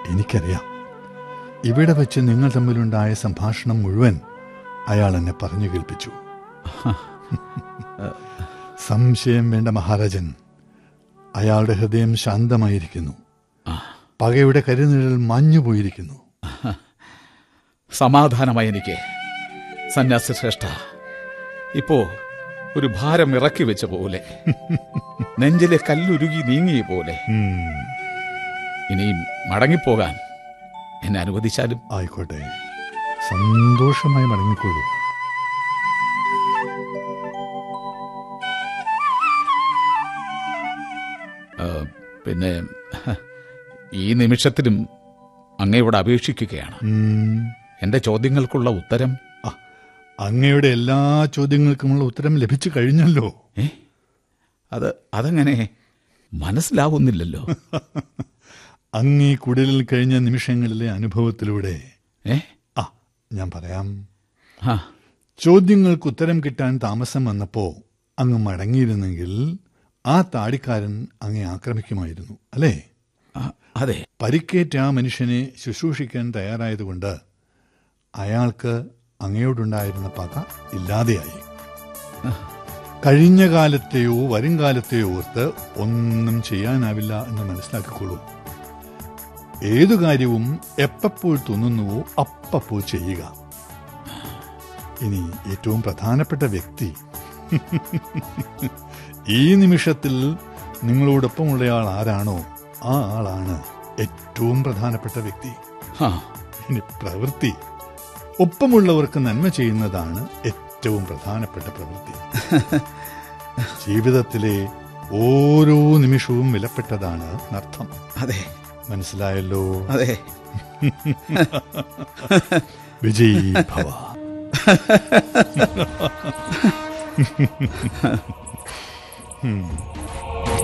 എനിക്കറിയാം. ഇവിടെ വെച്ച് നിങ്ങൾ തമ്മിലുണ്ടായ സംഭാഷണം മുഴുവൻ അയാൾ എന്നെ പറഞ്ഞു കേൾപ്പിച്ചു. സംശയം വേണ്ട മഹാരാജൻ, അയാളുടെ ഹൃദയം ശാന്തമായിരിക്കുന്നു. പകയുടെ കരുനിഴൽ മാഞ്ഞുപോയിരിക്കുന്നു. സമാധാനമായി എനിക്ക് സന്യാസി ശ്രേഷ്ഠ. ഇപ്പോ ഒരു ഭാരം ഇറക്കി വെച്ച പോലെ, നെഞ്ചിലെ കല്ലുരുകി നീങ്ങിയ പോലെ. ഇനിയും മടങ്ങിപ്പോകാൻ എന്നെ അനുവദിച്ചാലും. ആയിക്കോട്ടെ, സന്തോഷമായി മടങ്ങിക്കൊള്ളൂ. പിന്നെ ഈ നിമിഷത്തിലും അങ്ങയോട് അപേക്ഷിക്കുകയാണ്. എന്റെ ചോദ്യങ്ങൾക്കുള്ള ഉത്തരം. അങ്ങയുടെ എല്ലാ ചോദ്യങ്ങൾക്കുമുള്ള ഉത്തരം ലഭിച്ചു കഴിഞ്ഞല്ലോ. അതെങ്ങനെ മനസ്സിലാവുന്നില്ലല്ലോ. അങ്ങീ കുടിലിൽ കഴിഞ്ഞ നിമിഷങ്ങളിലെ അനുഭവത്തിലൂടെ. ഞാൻ പറയാം. ചോദ്യങ്ങൾക്ക് ഉത്തരം കിട്ടാൻ താമസം വന്നപ്പോ അങ്ങ് മടങ്ങിയിരുന്നെങ്കിൽ ആ താടിക്കാരൻ അങ്ങേ ആക്രമിക്കുമായിരുന്നു, അല്ലേ? അതെ. പരിക്കേറ്റ ആ മനുഷ്യനെ ശുശ്രൂഷിക്കാൻ തയ്യാറായതുകൊണ്ട് അയാൾക്ക് അങ്ങയോടുണ്ടായിരുന്ന പക ഇല്ലാതെയായി. കഴിഞ്ഞ കാലത്തെയോ വരുംകാലത്തെയോ ഓർത്ത് ഒന്നും ചെയ്യാനാവില്ല എന്ന് മനസ്സിലാക്കിക്കൊള്ളൂ. ഏതു കാര്യവും എപ്പോൾ തോന്നുന്നുവോ അപ്പോൾ ചെയ്യുക. ഇനി ഏറ്റവും പ്രധാനപ്പെട്ട വ്യക്തി, ഈ നിമിഷത്തിൽ നിങ്ങളോടൊപ്പമുള്ളയാൾ ആരാണോ ആ ആളാണ് ഏറ്റവും പ്രധാനപ്പെട്ട വ്യക്തി. ഇനി പ്രവൃത്തി, ഒപ്പമുള്ളവർക്ക് നന്മ ചെയ്യുന്നതാണ് ഏറ്റവും പ്രധാനപ്പെട്ട പ്രവൃത്തി. ജീവിതത്തിലെ ഓരോ നിമിഷവും വിലപ്പെട്ടതാണ് എന്നർത്ഥം. അതെ, മനസ്സിലായല്ലോ? അതെ. വിജയ് ഭവ.